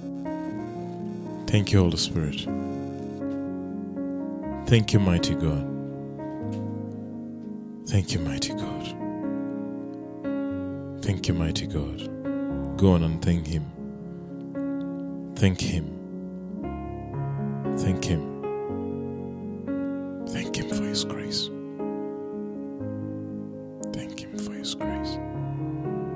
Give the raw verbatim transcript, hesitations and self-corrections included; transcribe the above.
Thank you, Holy Spirit. Thank you, mighty God. Thank you, mighty God. Thank you, mighty God. Go on and thank Him. Thank Him. Thank Him. Thank Him for His grace.